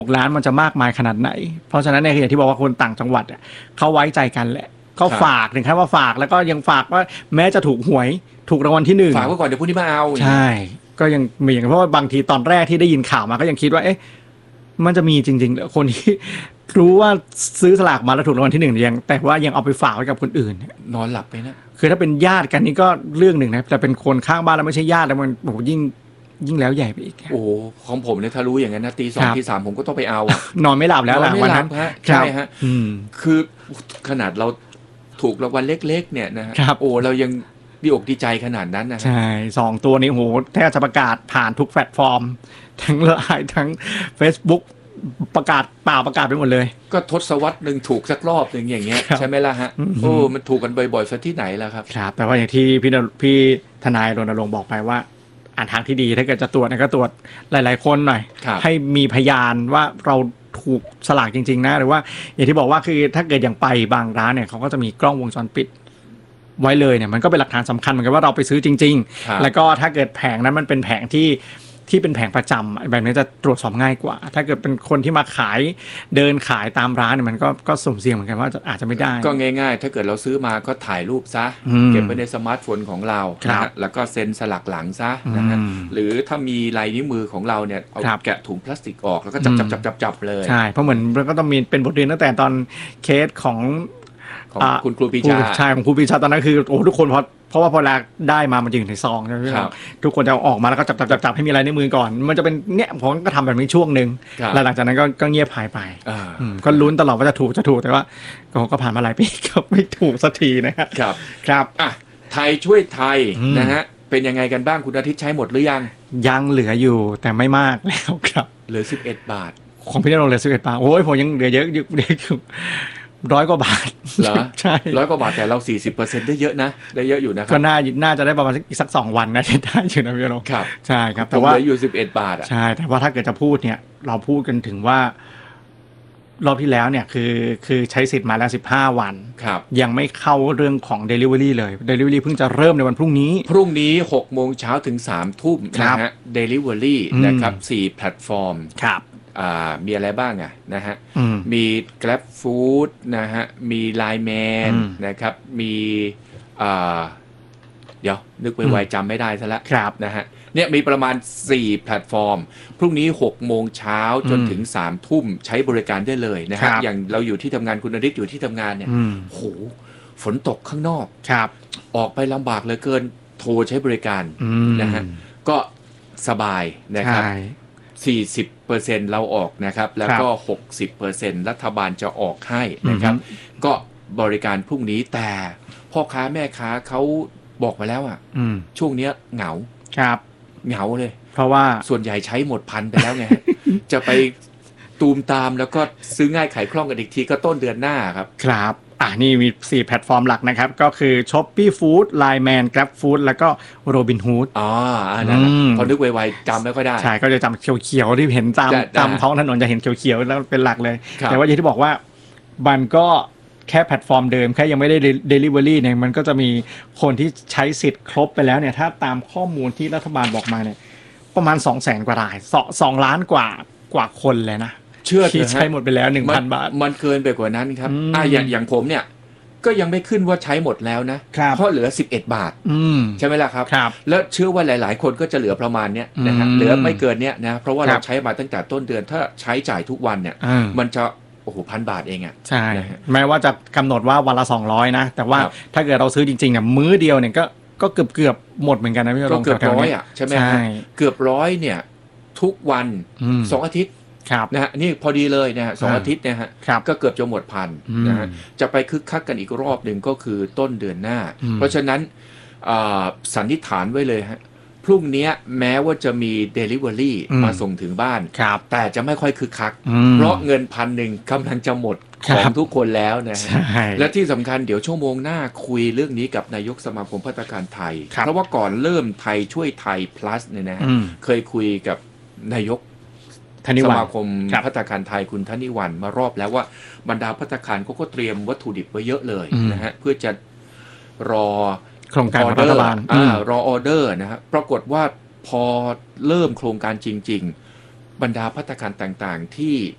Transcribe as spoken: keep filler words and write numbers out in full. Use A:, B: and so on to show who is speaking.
A: ล้านมันจะมากมายขนาดไหนเพราะฉะนั้นเนี่ยอย่างที่บอกว่าคนต่างจังหวัดเขาไว้ใจกันแหละเขาฝากถึงขั้นว่าฝากแล้วก็ยังฝากว่าแม้จะถูกหวยถูกรางวัลที่หนึ่ง
B: ฝากไว้ก่อนเดี๋ยวพรุ่งนี้มาเอา
A: ใช่ก็ยังมีอย่างเพราะว่าบางทีตอนแรกที่ได้ยินข่าวมาก็ยังคิดว่าเอ๊ะมันจะมีจริงๆเหรอคนที่รู้ว่าซื้อสลากมาแล้วถูกรางวัลที่หนึ่งยังแต่ว่ายังเอาไปฝากไว้กับคนอื่น
B: นอนหลับไปนะ
A: คือถ้าเป็นญาติกันนี่ก็เรื่องหนึ่งนะแต่เป็นคนข้างบ้านแล้วไม่ใช่ญาติแล้วมันโอ้ยิ่งยิ่งแล้วใหญ่ไปอีก
B: โอ้ของผมเนี่ยถ้ารู้อย่างนั้นนะตีสองตีสามผมก็ต้องไปเอา
A: นอนไม่หลับแล้วหลังวันนั้น
B: ใช่ฮะคือขนาดเราถูกรางวัลเล็กๆเนี่ยนะโอ้เรายังดีอกดีใจขนาดนั้นนะ
A: ใช่สองตัวนี้โหแทบจะประกาศผ่านทุกแพลตฟอร์มทั้งไลน์ทั้ง Facebook ประกาศเปล่าประกาศไปหมดเลย
B: ก็ทศวรรษหนึ่งถูกสักรอบหนึ่งอย่างเงี้ยใช่ไหมล่ะฮะโอ้มันถูกกันบ่อยๆซะที่ไหนล่ะครับ
A: ครับแต่ว่าอย่างที่พี่พี่ทนายรณรงค์บอกไปว่าอ่านทางที่ดีถ้าเกิดจะตรวจก็ตรวจหลายๆคนหน่อยให้มีพยานว่าเราถูกสลากจริงๆนะหรือว่าอย่างที่บอกว่าคือถ้าเกิดอย่างไปบางร้านเนี่ยเขาก็จะมีกล้องวงจรปิดไว้เลยเนี่ยมันก็เป็นหลักฐานสำคัญเหมือนกันว่าเราไปซื้อจริงๆแล้วก็ถ้าเกิดแผงนั้นมันเป็นแผงที่ที่เป็นแผงประจำแบบนี้จะตรวจสอบง่ายกว่าถ้าเกิดเป็นคนที่มาขายเดินขายตามร้านเนี่ยมันก็ก็สุ่มเสี่ยงเหมือนกันว่าอาจจะไม่ได้
B: ก็ง่ายๆถ้าเกิดเราซื้อมาก็ถ่ายรูปซะเก็บไว้ในสมาร์ทโฟนของเราแล้วก็เซ็นสลักหลังซะนะฮะหรือถ้ามีลายนิ้วมือของเราเนี่ยเอาแกะถุงพลาสติกออกแล้วก็จับจับจับจับจับเลย
A: ใช่เพราะเหมือนมันก็ต้องมีเป็นบทเรียนตั้งแต่ตอนเคสของ
B: ของคุณครูปีชา
A: ใช่ของครูปีชาตอนนั้นคือโอ้ทุกคนพอเพราะว่าพอแรกได้มามันอยู่ในซองใช่ไหมครับทุกคนจะเอาออกมาแล้วก็จับจับจับจับให้มีอะไรในมือก่อนมันจะเป็นเนี่ยผมก็ทำแบบนี้ช่วงหนึ่งแล้วหลังจากนั้นก็ก็เงียบหายไปก็ลุ้นตลอดว่าจะถูกจะถูกแต่ว่าก็ผ่านมาหลายปีก็ไม่ถูกสักทีนะครับ
B: ครับ
A: ครับ
B: อ่ะไทยช่วยไทยนะฮะเป็นยังไงกันบ้างคุณอาทิตย์ใช้หมดหรือยัง
A: ยังเหลืออยู่แต่ไม่มากแล้วครับ
B: เหลือสิบเอ็ดบาท
A: ของพี่นรงค์เหลือสิบเอ็ดบาทโอ้ยผมยังเหลือเยอะอยู่ร้อยกว่าบาท
B: เหรอใช่ร้อยกว่าบาทแต่เรา สี่สิบเปอร์เซ็นต์ ได้เยอะนะได้เยอะอยู่นะครับ
A: ก็น่าน่าจะได้ประมาณอีกสักสองวันนะที่ได้อยู่นะพี่นรงค์
B: ครับ
A: ใช่ครับ
B: แต่ว่าเหลืออยู่สิบเอ็ดบาทอ่ะ
A: ใช่แต่ว่าถ้าเกิดจะพูดเนี่ยเราพูดกันถึงว่ารอบที่แล้วเนี่ยคือคือใช้สิทธิ์มาแล้วสิบห้าวัน
B: ครับ
A: ยังไม่เข้าเรื่องของ Delivery เลย Delivery เพิ่งจะเริ่มในวันพรุ่งนี้
B: พรุ่งนี้ หกโมงเช้าถึง สามทุ่มนะฮะ Delivery นะครับสี่แพลตฟอร์ม
A: ครับ
B: มีอะไรบ้างอ่ะนะฮะมี Grab Food นะฮะมี ไลน์ แมน นะครับมีเดี๋ยวนึกไวๆจำไม่ได้ซะแล้วนะฮะเนี่ยมีประมาณสี่แพลตฟอร์มพรุ่งนี้หกโมงเช้าจนถึงสามทุ่มใช้บริการได้เลยนะฮะอย่างเราอยู่ที่ทำงานคุณนฤทธิ์อยู่ที่ทำงานเนี่ยโหฝนตกข้างนอกออกไปลำบากเหลือเกินโทรใช้บริการนะฮะก็สบายนะครับสี่สิบเปอร์เซ็นต์ เราออกนะครับแล้วก็ หกสิบเปอร์เซ็นต์ รัฐบาลจะออกให้นะครับก็บริการพรุ่งนี้แต่พ่อค้าแม่ค้าเขาบอกมาแล้วอ่ะช่วงนี้เหงา
A: ครับ
B: เหงาเลย
A: เพราะว่า
B: ส่วนใหญ่ใช้หมดพันไปแล้วไง จะไปตูมตามแล้วก็ซื้อง่ายขายคล่องกันอีกทีก็ต้นเดือนหน้าครับ
A: ครับอ่ะนี่มีสี่แพลตฟอร์มหลักนะครับก็คือ Shopee Food ไลน์ แมน Grab Food แล้วก็ Robinhood
B: อ๋ออันนั้นพอนึกไวๆจำไม่ค่อยได้
A: ใช่ก็จะจำเขียวๆที่เห็นตามตามท้องถนนจะเห็นเขียวๆแล้วเป็นหลักเลยแต่ว่าอย่างที่บอกว่ามันก็แค่แพลตฟอร์มเดิมแค่ยังไม่ได้ Delivery เนี่ยมันก็จะมีคนที่ใช้สิทธิ์ครบไปแล้วเนี่ยถ้าตามข้อมูลที่รัฐบาลบอกมาเนี่ยประมาณ สองแสน กว่ารายสองล้านกว่ากว่าคนเลยนะ
B: เชื่อ
A: ที่ใช้หมดไปแล้ว หนึ่งพัน บาท
B: มันเกินไปกว่านั้นครับอ่ะอย่างอย่างผมเนี่ยก็ยังไม่ขึ้นว่าใช้หมดแล้วนะเพราะเหลือสิบเอ็ดบาทใช่ไหมล่ะครับแล้วเชื่อว่าหลายๆคนก็จะเหลือประมาณเนี้ยนะฮะเหลือไม่เกินเนี้ยนะเพราะว่าเราใช้มาตั้งแต่ต้นเดือนถ้าใช้จ่ายทุกวันเนี่ยมันจะโอ้โหพันบาทเองอ่ะ
A: ใช่แม้ว่าจะกำหนดว่าวันละสองร้อยนะแต่ว่าถ้าเกิดเราซื้อจริงๆเนี่ยมื้อเดียวเนี่ยก็ก็เกือบเกือบหมดเหมือนกันนะพี่
B: ก็เกือบร้อยอ่ะใช่ไหมฮะเกือบร้อยเนี่ยทุกวันสองอาทิตย์นะฮะนี่พอดีเลยนะฮะสองอาทิตย์นะฮะก็เกือบจะหมดพันนะฮะจะไปคึกคักกันอีกรอบหนึ่งก็คือต้นเดือนหน้าเพราะฉะนั้นสันนิษฐานไว้เลยฮะพรุ่งนี้แม้ว่าจะมี Delivery มาส่งถึงบ้านแต่จะไม่ค่อยคึกคักเพราะเงินพันหนึ่งกำลังจะหมดของทุกคนแล้วนะฮะและที่สำคัญเดี๋ยวชั่วโมงหน้าคุยเรื่องนี้กับนายกสมาคมภัตตาคารไทยเพราะว่าก่อนเริ่มไทยช่วยไทย plus เนี่ยนะฮะเคยคุยกับนายกสมาคมภัตตาคารไทยคุณธนิวันมารอบแล้วว่าบรรดาภัตตาคารเขาก็เตรียมวัตถุดิบไว้เยอะเลยนะฮะเพื่อจะรอ
A: โครงการรัฐบาล
B: รอออเดอร์นะครับปรากฏว่าพอเริ่มโครงการจริงๆบรรดาภัตตาคารต่างๆที่